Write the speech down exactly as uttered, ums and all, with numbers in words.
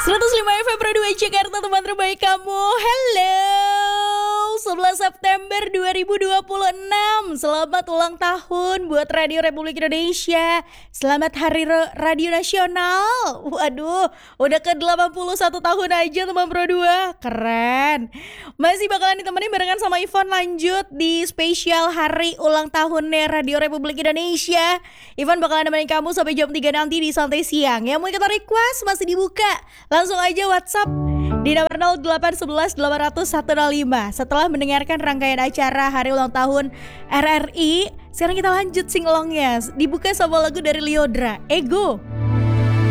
seratus lima F M Pro dua Jakarta, teman terbaik kamu. Hello, sebelas September dua ribu dua puluh enam. Selamat ulang tahun buat Radio Republik Indonesia. Selamat Hari Radio Nasional. Waduh, udah ke delapan puluh satu tahun aja teman Pro dua. Keren. Masih bakalan ditemani barengan sama Ivan lanjut di spesial hari ulang tahunnya Radio Republik Indonesia. Ivan bakalan nemenin kamu sampai jam tiga nanti di Santai Siang. Yang mau ikutan request masih dibuka. Langsung aja WhatsApp di nomor nol delapan satu satu delapan nol nol satu nol lima. Setelah mendengarkan rangkaian acara hari ulang tahun R R I, sekarang kita lanjut singlongnya. Dibuka sama lagu dari Lyodra, Ego.